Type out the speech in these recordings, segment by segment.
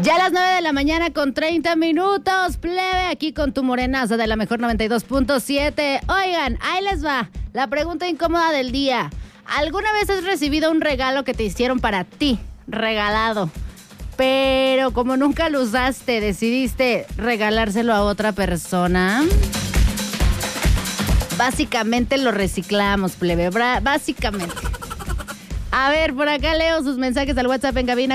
Ya a las 9 de la mañana con 30 minutos, plebe, aquí con tu morenaza de la mejor 92.7. Oigan, ahí les va la pregunta incómoda del día. ¿Alguna vez has recibido un regalo que te hicieron para ti, regalado, pero como nunca lo usaste, decidiste regalárselo a otra persona? Básicamente lo reciclamos, plebe, básicamente. A ver, por acá leo sus mensajes al WhatsApp en cabina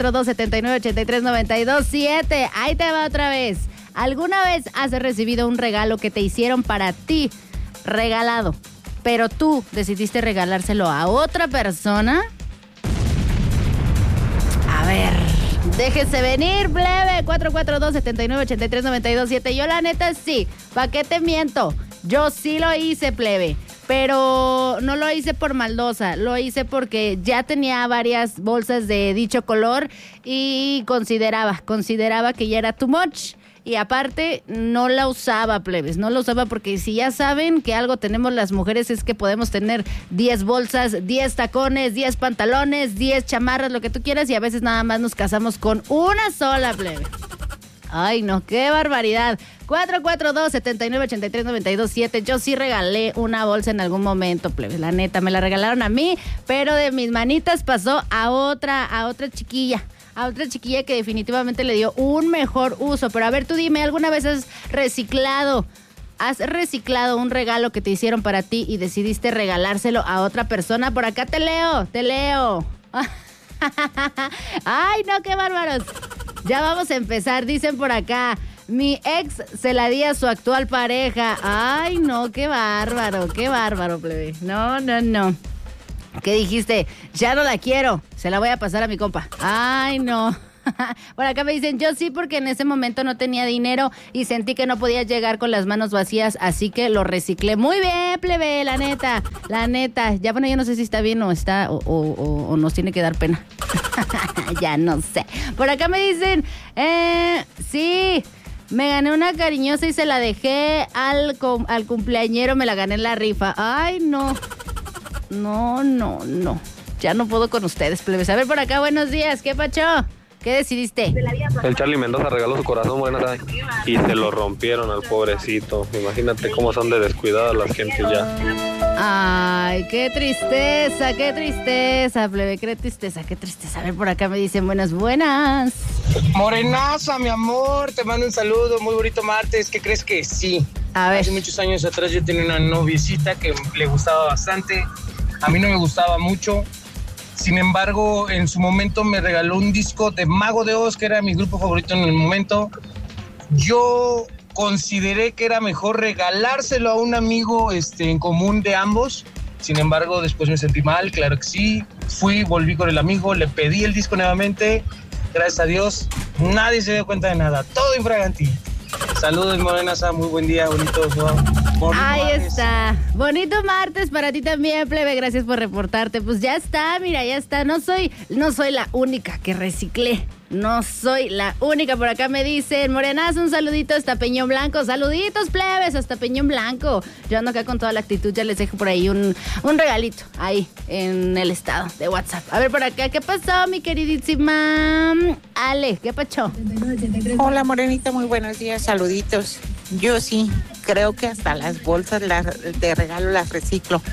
442-7983-927. Ahí te va otra vez. ¿Alguna vez has recibido un regalo que te hicieron para ti, regalado, pero tú decidiste regalárselo a otra persona? A ver, déjese venir, plebe. 442-7983-927. Yo la neta sí, ¿pa' qué te miento? Yo sí lo hice, plebe. Pero no lo hice por maldosa, lo hice porque ya tenía varias bolsas de dicho color y consideraba que ya era too much. Y aparte, no la usaba, plebes, no la usaba porque si ya saben que algo tenemos las mujeres es que podemos tener 10 bolsas, 10 tacones, 10 pantalones, 10 chamarras, lo que tú quieras, y a veces nada más nos casamos con una sola, plebe. Ay, no, qué barbaridad. 442-7983-927. Yo sí regalé una bolsa en algún momento, plebe. La neta, me la regalaron a mí, pero de mis manitas pasó a otra chiquilla. A otra chiquilla que definitivamente le dio un mejor uso. Pero a ver, tú dime, ¿alguna vez has reciclado un regalo que te hicieron para ti y decidiste regalárselo a otra persona? Por acá te leo. Ay, no, qué bárbaros. Ya vamos a empezar, dicen por acá. Mi ex se la di a su actual pareja. Ay, no, qué bárbaro, plebe. No. ¿Qué dijiste? Ya no la quiero, se la voy a pasar a mi compa. Ay, no. Por acá me dicen, yo sí, porque en ese momento no tenía dinero y sentí que no podía llegar con las manos vacías, así que lo reciclé. Muy bien, plebe, la neta. Ya, bueno, yo no sé si está bien o está, o nos tiene que dar pena. Ya no sé. Por acá me dicen, sí, me gané una cariñosa y se la dejé al cumpleañero, me la gané en la rifa. Ay, no. Ya no puedo con ustedes, plebes. A ver, por acá, buenos días, ¿qué pacho? ¿Qué decidiste? El Charlie Mendoza regaló su corazón, buena, y se lo rompieron al pobrecito. Imagínate cómo son de descuidadas las gentes ya. Ay, qué tristeza, plebe, qué tristeza. A ver, por acá me dicen buenas. Morenaza, mi amor, te mando un saludo, muy bonito martes. ¿Qué crees que sí? A ver. Hace muchos años atrás yo tenía una noviecita que le gustaba bastante. A mí no me gustaba mucho. Sin embargo, en su momento me regaló un disco de Mago de Oz, que era mi grupo favorito en el momento. Yo consideré que era mejor regalárselo a un amigo en común de ambos. Sin embargo, después me sentí mal, claro que sí. Volví con el amigo, le pedí el disco nuevamente. Gracias a Dios, nadie se dio cuenta de nada. Todo infraganti. Saludos, Morenaza, muy buen día, bonito. Ahí está. Bonito martes para ti también, plebe. Gracias por reportarte. Pues ya está, mira, ya está. No soy la única que reciclé. No soy la única. Por acá me dicen, Morenaza, un saludito hasta Peñón Blanco. Saluditos, plebes, hasta Peñón Blanco. Yo ando acá con toda la actitud. Ya les dejo por ahí un regalito ahí en el estado de WhatsApp. A ver, por acá, ¿qué pasó, mi queridísima Ale? ¿Qué pasó? Hola, Morenita, muy buenos días. Saluditos. Yo sí, creo que hasta las bolsas de regalo las reciclo.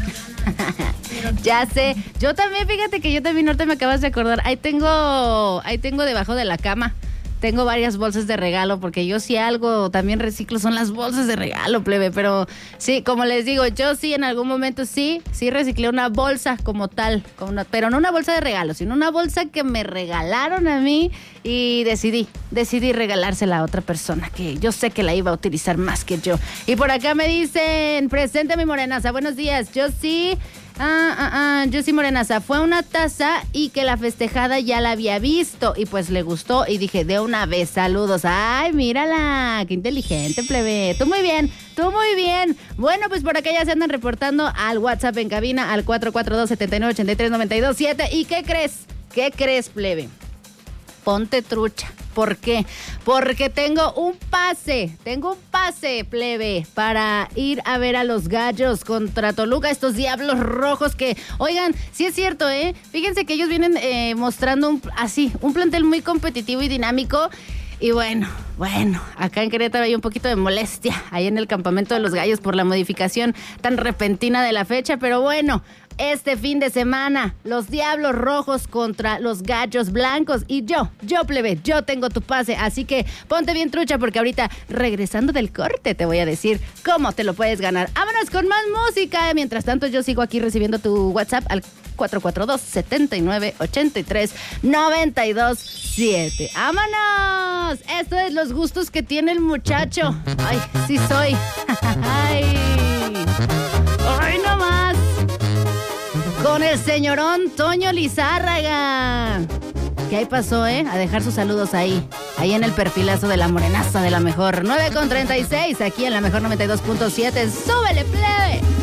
Ya sé, yo también, fíjate que yo también ahorita me acabas de acordar, ahí tengo debajo de la cama, tengo varias bolsas de regalo, porque yo sí algo también reciclo son las bolsas de regalo, plebe, pero sí, como les digo, yo sí en algún momento sí reciclé una bolsa como tal, pero no una bolsa de regalo, sino una bolsa que me regalaron a mí y decidí regalársela a otra persona que yo sé que la iba a utilizar más que yo. Y por acá me dicen, presente mi Morenaza, buenos días, yo sí, Morenaza, fue una taza y que la festejada ya la había visto y pues le gustó y dije, de una vez, saludos. Ay, mírala, qué inteligente, plebe. Tú muy bien. Bueno, pues por acá ya se andan reportando al WhatsApp en cabina al 442-7983-927. ¿Y qué crees, plebe? Ponte trucha, ¿Por qué? Porque tengo un pase, plebe, para ir a ver a los Gallos contra Toluca, estos Diablos Rojos que, oigan, sí es cierto, fíjense que ellos vienen mostrando un plantel muy competitivo y dinámico. Y bueno, acá en Querétaro hay un poquito de molestia ahí en el campamento de los Gallos por la modificación tan repentina de la fecha, pero bueno, este fin de semana, los Diablos Rojos contra los Gallos Blancos y yo plebe, yo tengo tu pase, así que ponte bien trucha porque ahorita, regresando del corte, te voy a decir cómo te lo puedes ganar. ¡Vámonos con más música! Mientras tanto, yo sigo aquí recibiendo tu WhatsApp al 442-79-83-92-7. ¡Vámonos! Esto es los gustos que tiene el muchacho. ¡Ay, sí soy! ¡Ay! ¡No más! Con el señorón Toño Lizárraga. ¿Qué ahí pasó, A dejar sus saludos ahí en el perfilazo de la morenaza de la mejor. 9:36, aquí en la mejor 92.7. ¡Súbele, plebe!